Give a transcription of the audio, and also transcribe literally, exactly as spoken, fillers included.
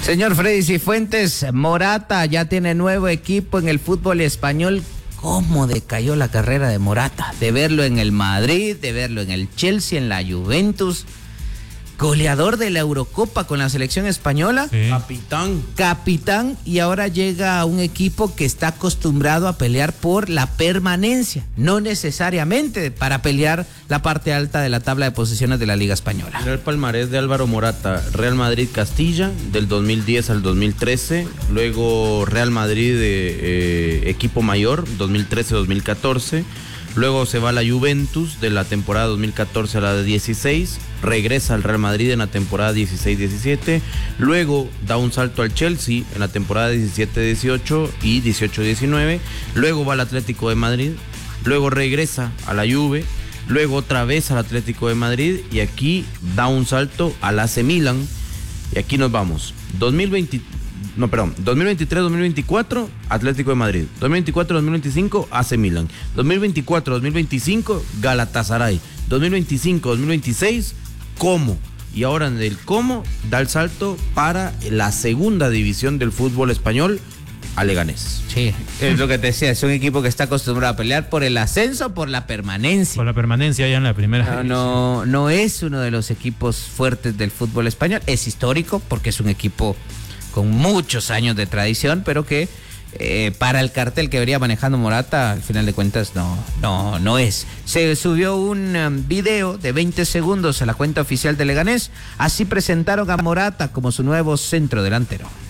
Señor Freddy Cifuentes, Morata ya tiene nuevo equipo en el fútbol español. ¿Cómo decayó la carrera de Morata? De verlo en el Madrid, de verlo en el Chelsea, en la Juventus. Goleador de la Eurocopa con la selección española. Sí. Capitán. Capitán, y ahora llega a un equipo que está acostumbrado a pelear por la permanencia, no necesariamente para pelear la parte alta de la tabla de posiciones de la Liga Española. El palmarés de Álvaro Morata: Real Madrid Castilla del dos mil diez al dos mil trece, luego Real Madrid eh, eh, equipo mayor dos mil trece dos mil catorce, luego se va a la Juventus de la temporada dos mil catorce a la dieciséis, regresa al Real Madrid en la temporada dieciséis diecisiete, luego da un salto al Chelsea en la temporada diecisiete dieciocho y dieciocho diecinueve, luego va al Atlético de Madrid, luego regresa a la Juve, luego otra vez al Atlético de Madrid y aquí da un salto al A C Milan y aquí nos vamos. dos mil veinte, no, perdón, dos mil veintitrés dos mil veinticuatro Atlético de Madrid, dos mil veinticuatro dos mil veinticinco A C Milan, dos mil veinticuatro dos mil veinticinco Galatasaray, dos mil veinticinco dos mil veintiséis Como, y ahora en el Como da el salto para la segunda división del fútbol español, a Leganés. Sí, es lo que te decía, es un equipo que está acostumbrado a pelear por el ascenso, por la permanencia. Por la permanencia ya en la primera. No, no, no es uno de los equipos fuertes del fútbol español, es histórico porque es un equipo con muchos años de tradición, pero que eh, para el cartel que vería manejando Morata, al final de cuentas no, no, no es. Se subió un um, video de veinte segundos a la cuenta oficial de Leganés, así presentaron a Morata como su nuevo centro delantero.